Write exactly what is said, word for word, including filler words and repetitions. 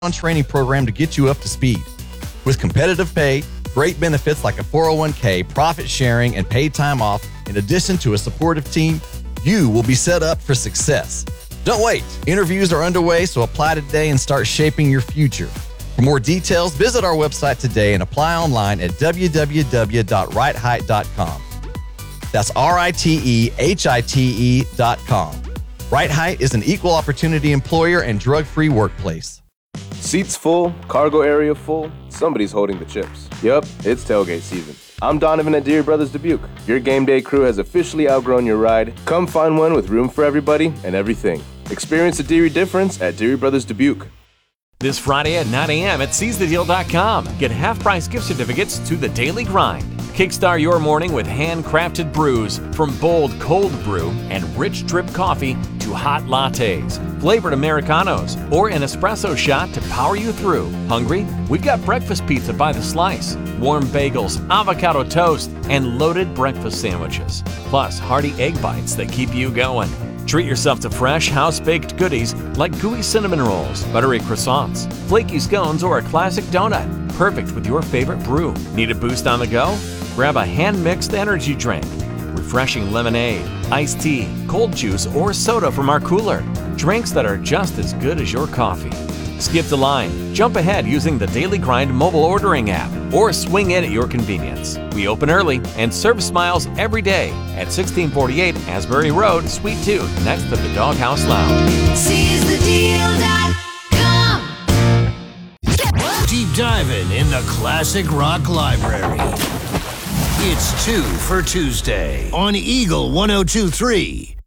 training program to get you up to speed. With competitive pay, great benefits like a four oh one k, profit sharing, and paid time off, in addition to a supportive team, you will be set up for success. Don't wait. Interviews are underway, so apply today and start shaping your future. For more details, visit our website today and apply online at w w w dot right height dot com. That's R I T E H I T E dot com. Right Height is an equal opportunity employer and drug-free workplace. Seats full, cargo area full, somebody's holding the chips. Yup, it's tailgate season. I'm Donovan at Deary Brothers Dubuque. Your game day crew has officially outgrown your ride. Come find one with room for everybody and everything. Experience the Deary difference at Deary Brothers Dubuque. This Friday at nine a.m. at seize the deal dot com. Get half-price gift certificates to the Daily Grind. Kickstart your morning with handcrafted brews, from bold cold brew and rich drip coffee to hot lattes, flavored Americanos, or an espresso shot to power you through. Hungry? We've got breakfast pizza by the slice, warm bagels, avocado toast, and loaded breakfast sandwiches, plus hearty egg bites that keep you going. Treat yourself to fresh, house-baked goodies like gooey cinnamon rolls, buttery croissants, flaky scones, or a classic donut. Perfect with your favorite brew. Need a boost on the go? Grab a hand-mixed energy drink, refreshing lemonade, iced tea, cold juice, or soda from our cooler. Drinks that are just as good as your coffee. Skip the line. Jump ahead using the Daily Grind mobile ordering app, or swing in at your convenience. We open early and serve smiles every day at sixteen forty-eight Asbury Road, Suite two, next to the Doghouse Lounge. seize the deal dot com. Deep diving in the classic rock library. It's Two for Tuesday on Eagle one oh two three.